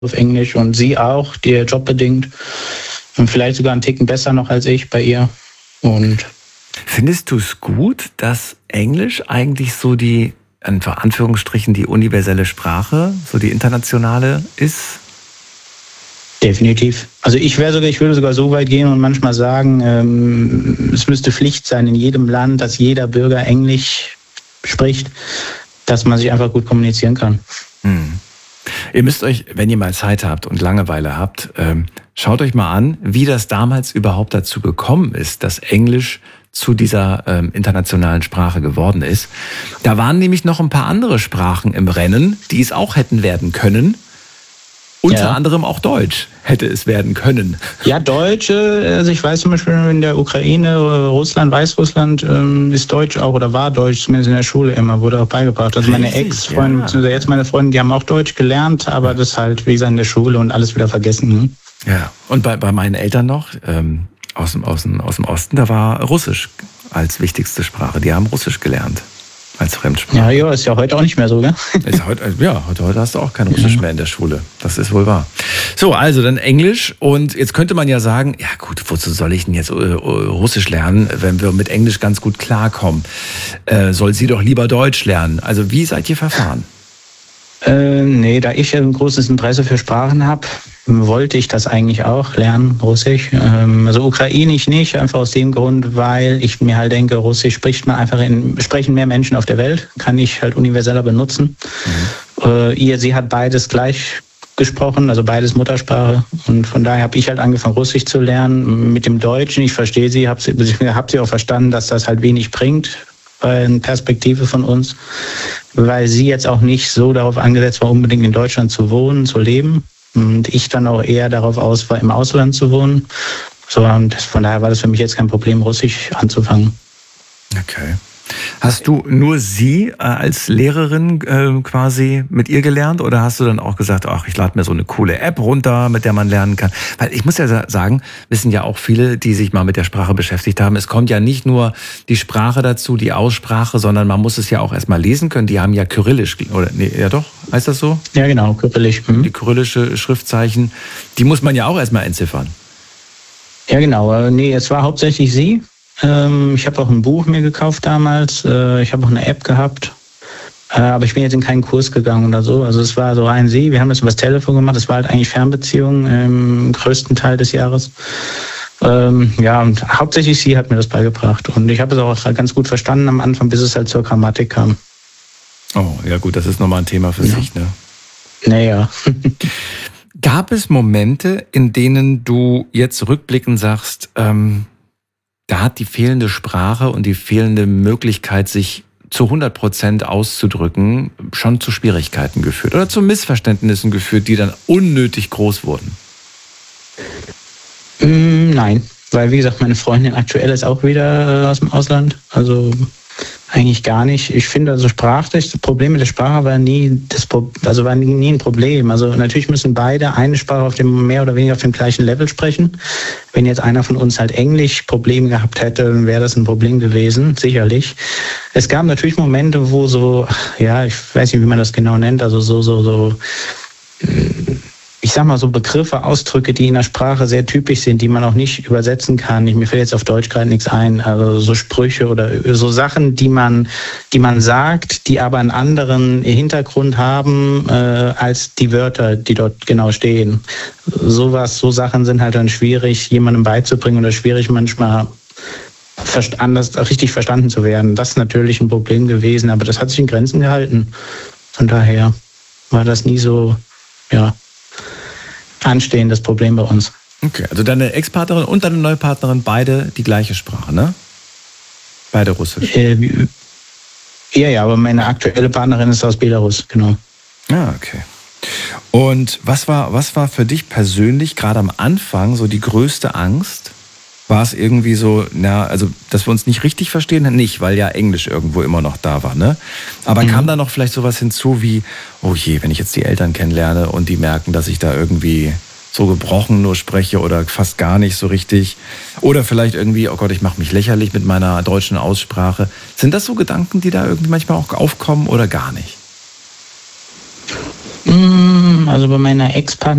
auf Englisch und sie auch, dir jobbedingt. Und vielleicht sogar einen Ticken besser noch als ich bei ihr. Und findest du es gut, dass Englisch eigentlich so die, in Anführungsstrichen, die universelle Sprache, so die internationale ist? Definitiv. Also ich würde sogar so weit gehen und manchmal sagen, es müsste Pflicht sein in jedem Land, dass jeder Bürger Englisch spricht, dass man sich einfach gut kommunizieren kann. Ihr müsst euch, wenn ihr mal Zeit habt und Langeweile habt, schaut euch mal an, wie das damals überhaupt dazu gekommen ist, dass Englisch zu dieser internationalen Sprache geworden ist. Da waren nämlich noch ein paar andere Sprachen im Rennen, die es auch hätten werden können. Unter anderem auch Deutsch hätte es werden können. Ja, Deutsch, also ich weiß zum Beispiel in der Ukraine, Russland, Weißrussland ist Deutsch auch oder war Deutsch, zumindest in der Schule immer, wurde auch beigebracht. Also meine Ex-Freundin, beziehungsweise jetzt meine Freundin, die haben auch Deutsch gelernt, aber das halt, wie gesagt, in der Schule und alles wieder vergessen. Ne? Ja, und bei meinen Eltern noch, aus dem Osten, da war Russisch als wichtigste Sprache. Die haben Russisch gelernt. Als Fremdsprache. Ja, ist ja heute auch nicht mehr so, gell? Heute hast du auch kein Russisch mehr in der Schule. Das ist wohl wahr. So, also dann Englisch. Und jetzt könnte man ja sagen, ja gut, wozu soll ich denn jetzt Russisch lernen, wenn wir mit Englisch ganz gut klarkommen? Soll sie doch lieber Deutsch lernen? Also wie seid ihr verfahren? Nee, da ich ein großes Interesse für Sprachen habe, wollte ich das eigentlich auch lernen, Russisch. Also Ukrainisch nicht, einfach aus dem Grund, weil ich mir halt denke, Russisch sprechen mehr Menschen auf der Welt, kann ich halt universeller benutzen. Sie hat beides gleich gesprochen, also beides Muttersprache. Und von daher habe ich halt angefangen, Russisch zu lernen. Mit dem Deutschen, ich verstehe sie, habe sie auch verstanden, dass das halt wenig bringt, eine Perspektive von uns, weil sie jetzt auch nicht so darauf angesetzt war, unbedingt in Deutschland zu wohnen, zu leben. Und ich dann auch eher darauf aus war, im Ausland zu wohnen. So, und von daher war das für mich jetzt kein Problem, Russisch anzufangen. Okay. Hast du nur sie als Lehrerin quasi mit ihr gelernt oder hast du dann auch gesagt, ach, ich lade mir so eine coole App runter, mit der man lernen kann? Weil ich muss ja sagen, wissen ja auch viele, die sich mal mit der Sprache beschäftigt haben, es kommt ja nicht nur die Sprache dazu, die Aussprache, sondern man muss es ja auch erstmal lesen können. Die haben ja Kyrillisch, oder nee, ja doch, heißt das so? Ja genau, Kyrillisch. Die kyrillische Schriftzeichen, die muss man ja auch erstmal entziffern. Ja genau, nee, es war hauptsächlich sie. Ich habe auch ein Buch mir gekauft damals. Ich habe auch eine App gehabt. Aber ich bin jetzt in keinen Kurs gegangen oder so. Also es war so rein sie. Wir haben das über das Telefon gemacht. Es war halt eigentlich Fernbeziehung im größten Teil des Jahres. Ja, und hauptsächlich sie hat mir das beigebracht. Und ich habe es auch ganz gut verstanden am Anfang, bis es halt zur Grammatik kam. Oh, ja gut, das ist nochmal ein Thema für sich, ne? Naja. Gab es Momente, in denen du jetzt rückblickend sagst, da hat die fehlende Sprache und die fehlende Möglichkeit, sich zu 100% auszudrücken, schon zu Schwierigkeiten geführt oder zu Missverständnissen geführt, die dann unnötig groß wurden? Nein, weil wie gesagt, meine Freundin aktuell ist auch wieder aus dem Ausland, also eigentlich gar nicht. Ich finde also sprachlich, das Problem mit der Sprache war nie ein Problem. Also natürlich müssen beide eine Sprache auf dem mehr oder weniger auf dem gleichen Level sprechen. Wenn jetzt einer von uns halt Englisch Probleme gehabt hätte, dann wäre das ein Problem gewesen, sicherlich. Es gab natürlich Momente, wo so, ja, ich weiß nicht, wie man das genau nennt, also so ich sag mal so Begriffe, Ausdrücke, die in der Sprache sehr typisch sind, die man auch nicht übersetzen kann. Mir fällt jetzt auf Deutsch gerade nichts ein. Also so Sprüche oder so Sachen, die man sagt, die aber einen anderen Hintergrund haben als die Wörter, die dort genau stehen. So Sachen sind halt dann schwierig, jemandem beizubringen oder schwierig manchmal anders richtig verstanden zu werden. Das ist natürlich ein Problem gewesen, aber das hat sich in Grenzen gehalten. Von daher war das nie so, ja, anstehendes Problem bei uns. Okay, also deine Ex-Partnerin und deine neue Partnerin, beide die gleiche Sprache, ne? Beide Russisch. Ja, aber meine aktuelle Partnerin ist aus Belarus, genau. Ja, okay. Und was war für dich persönlich gerade am Anfang so die größte Angst? War es irgendwie so, also dass wir uns nicht richtig verstehen? Nicht, weil ja Englisch irgendwo immer noch da war, ne? Aber kam da noch vielleicht sowas hinzu wie, oh je, wenn ich jetzt die Eltern kennenlerne und die merken, dass ich da irgendwie so gebrochen nur spreche oder fast gar nicht so richtig. Oder vielleicht irgendwie, oh Gott, ich mache mich lächerlich mit meiner deutschen Aussprache. Sind das so Gedanken, die da irgendwie manchmal auch aufkommen oder gar nicht? Also bei meiner Ex-Partnerin